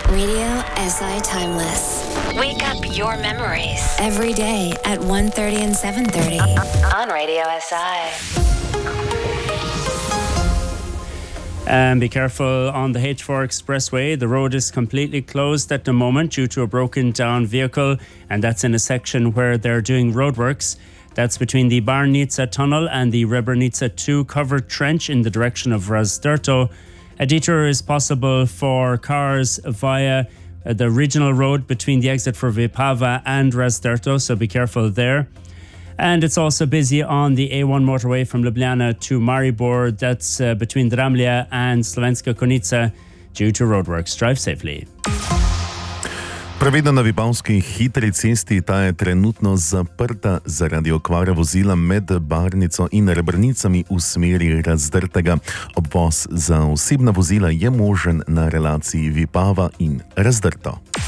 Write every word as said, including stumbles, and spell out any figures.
Radio S I Timeless. Wake up your memories. Every day at one thirty and seven thirty. On Radio S I. And be careful on the H four Expressway. The road is completely closed at the moment due to a broken down vehicle, and that's in a section where they're doing roadworks. That's between the Barnica Tunnel and the Rebernica two covered trench in the direction of Razdrto. A detour is possible for cars via uh, the regional road between the exit for Vipava and Razdrto, so be careful there. And it's also busy on the A one motorway from Ljubljana to Maribor. That's uh, between Dramlja and Slovenska Konjica due to roadworks. Drive safely. Previdno na Vipavski hitri cesti, ta je trenutno zaprta zaradi okvare vozila med Barnico in Rebrnicami v smeri Razdrtega. Obvoz za osebna vozila je možen na relaciji Vipava in Razdrto.